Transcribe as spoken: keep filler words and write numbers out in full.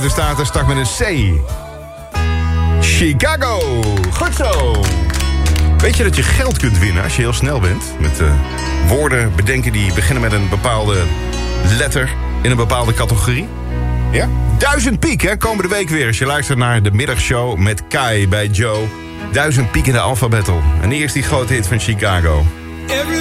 De Staten start met een C. Chicago. Goed zo. Weet je dat je geld kunt winnen als je heel snel bent? Met uh, woorden bedenken die beginnen met een bepaalde letter in een bepaalde categorie? Ja? Duizend piek, hè? Komende week weer. Als je luistert naar de middagshow met Kai bij Joe. Duizend piek in de Alpha Battle. En hier is die grote hit van Chicago.